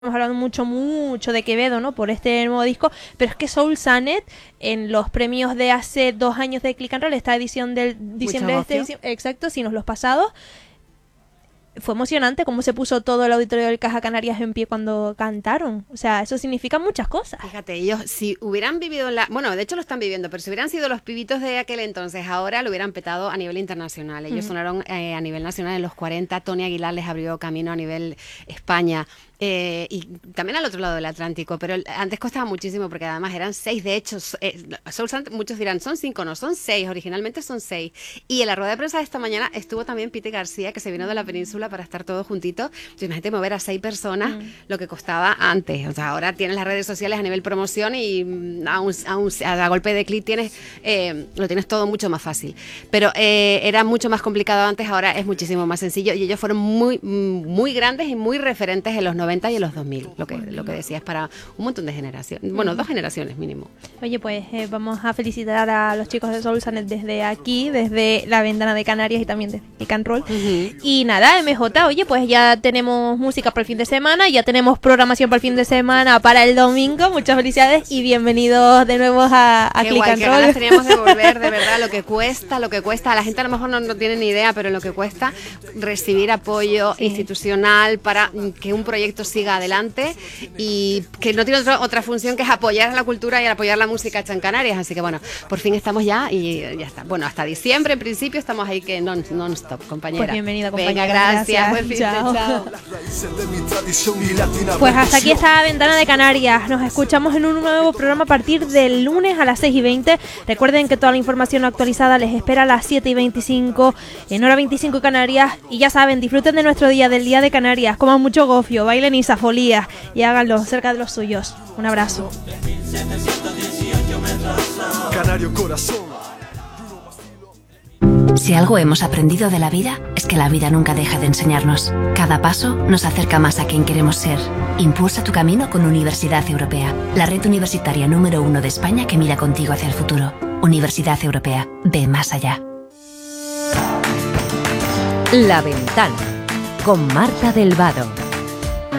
Hemos hablado mucho de Quevedo, ¿no? Por este nuevo disco, pero es que Soul Summit, en los premios de hace 2 años de Click and Roll, esta edición del diciembre de exacto, sino los pasados, fue emocionante cómo se puso todo el auditorio del Caja Canarias en pie cuando cantaron. O sea, eso significa muchas cosas. Fíjate, ellos si hubieran vivido bueno, de hecho lo están viviendo, pero si hubieran sido los pibitos de aquel entonces, ahora lo hubieran petado a nivel internacional. Ellos sonaron a nivel nacional en los 40, Tony Aguilar les abrió camino a nivel España. Y también al otro lado del Atlántico, pero antes costaba muchísimo porque además eran 6, de hecho, muchos dirán, son 5, no, son 6, originalmente son 6. Y en la rueda de prensa de esta mañana estuvo también Pete García, que se vino de la península para estar todos juntitos. Entonces, imagínate mover a 6 personas lo que costaba antes. O sea, ahora tienes las redes sociales a nivel promoción y a golpe de clic lo tienes todo mucho más fácil. Pero era mucho más complicado antes, ahora es muchísimo más sencillo y ellos fueron muy grandes y muy referentes en los 90 y en los 2000, lo que decías, para un montón de generaciones, bueno, 2 generaciones mínimo. Oye, pues vamos a felicitar a los chicos de Soul Summit desde aquí, desde la Ventana de Canarias y también desde Click and Roll. Y nada, MJ, oye, pues ya tenemos música para el fin de semana, ya tenemos programación para el fin de semana, para el domingo. Muchas felicidades y bienvenidos de nuevo a Click and Roll. Ganas teníamos de volver, de verdad, lo que cuesta, a la gente a lo mejor no tiene ni idea, pero lo que cuesta recibir apoyo institucional para que un proyecto siga adelante y que no tiene otra función que es apoyar a la cultura y apoyar la música hecha en Canarias. Así que bueno, por fin estamos ya y ya está. Bueno, hasta diciembre en principio estamos ahí que non-stop, compañera. Pues bienvenida, compañera. Venga, gracias. Buen fin, chao. Chao. Pues hasta aquí está Ventana de Canarias. Nos escuchamos en un nuevo programa a partir del lunes a las 6:20. Recuerden que toda la información actualizada les espera a las 7:25 en hora 25 Canarias. Y ya saben, disfruten de nuestro día, del Día de Canarias. Coman mucho gofio, bailen isafolía y háganlo cerca de los suyos. Un abrazo. Canario corazón. Si algo hemos aprendido de la vida, es que la vida nunca deja de enseñarnos. Cada paso nos acerca más a quien queremos ser. Impulsa tu camino con Universidad Europea, la red universitaria número 1 de España que mira contigo hacia el futuro. Universidad Europea, ve más allá. La Ventana, con Marta del Vado.